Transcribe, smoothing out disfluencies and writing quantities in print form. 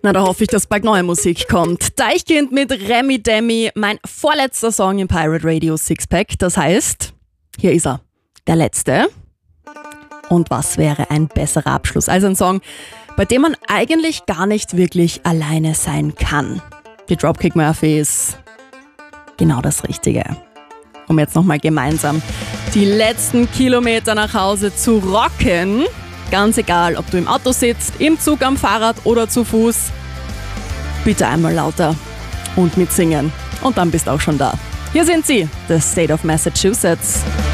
Na, da hoffe ich, dass bald neue Musik kommt. Deichkind mit Remi Demi, mein vorletzter Song im Pirate Radio Sixpack. Das heißt, hier ist er, der letzte. Und was wäre ein besserer Abschluss als ein Song, bei dem man eigentlich gar nicht wirklich alleine sein kann? Die Dropkick Murphys, genau das Richtige. Um jetzt nochmal gemeinsam die letzten Kilometer nach Hause zu rocken. Ganz egal, ob du im Auto sitzt, im Zug, am Fahrrad oder zu Fuß. Bitte einmal lauter und mitsingen. Und dann bist du auch schon da. Hier sind sie, The State of Massachusetts.